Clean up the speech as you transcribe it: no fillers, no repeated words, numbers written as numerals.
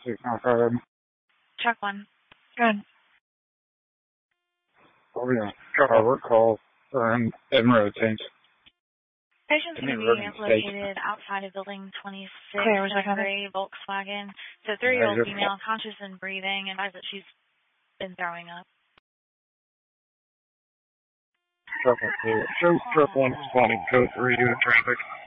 695. Truck 1. Good. Oh, yeah. Got a work call for an Emerald tank. Patient's going to be located outside of building 26 in a gray Volkswagen. So 3-year-old female, conscious and breathing, and advised that she's been throwing up. Truck 1, responding code 3 to traffic.